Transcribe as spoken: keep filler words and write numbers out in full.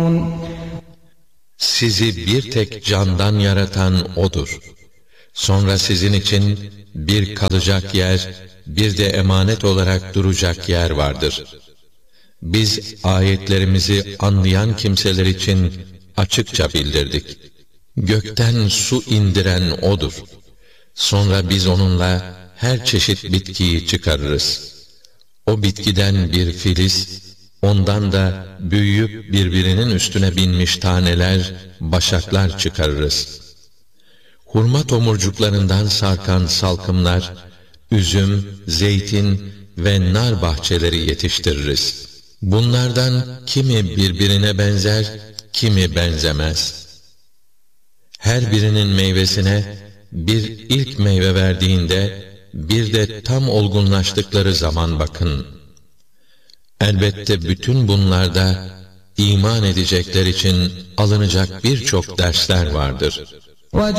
Sizi bir tek candan yaratan O'dur. Sonra sizin için bir kalacak yer, bir de emanet olarak duracak yer vardır. Biz ayetlerimizi anlayan kimseler için açıkça bildirdik. Gökten su indiren O'dur. Sonra biz onunla her çeşit bitkiyi çıkarırız. O bitkiden bir filiz, ondan da büyüyüp birbirinin üstüne binmiş taneler, başaklar çıkarırız. Hurma tomurcuklarından sarkan salkımlar, üzüm, zeytin ve nar bahçeleri yetiştiririz. Bunlardan kimi birbirine benzer, kimi benzemez. Her birinin meyvesine bir ilk meyve verdiğinde, bir de tam olgunlaştıkları zaman bakın. Elbette bütün bunlarda iman edecekler için alınacak birçok dersler vardır.